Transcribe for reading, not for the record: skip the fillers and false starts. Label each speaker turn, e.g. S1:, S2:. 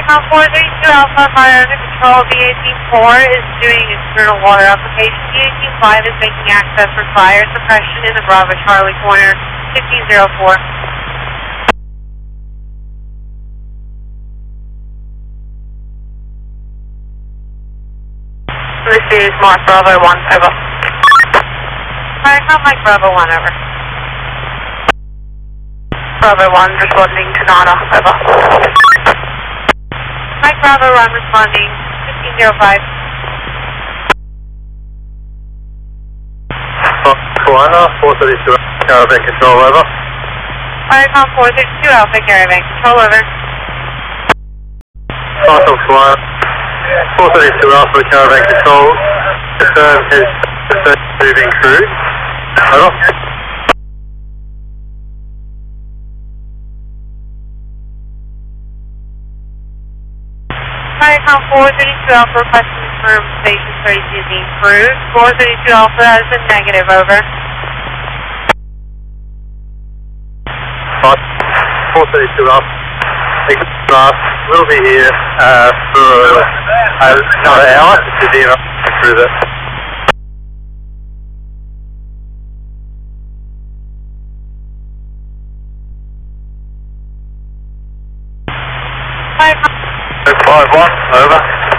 S1: 432 Alpha, fire under control. B184 is doing external water application. B185 is making access for fire suppression in the Bravo Charlie corner, 1504.
S2: This is Mike Bravo 1, over.
S1: Firecom Mike Bravo 1, over.
S2: Bravo 1 responding to Nana, over.
S1: Mike Bravo 1 responding, 1505.
S3: Corona, 432 Caravan control, over.
S1: Firecom 432 Alpha, Caravan control, over.
S3: Fossil Corona, 432 Alpha, Caravan control. Confirm his moving crew, over.
S1: Firecom 432 Alpha requesting confirm station 32 being cruised. 432 Alpha has been negative, over.
S3: 432 Alpha, we'll be here for another hour to be through this.
S1: Firecom
S3: 5-1, over.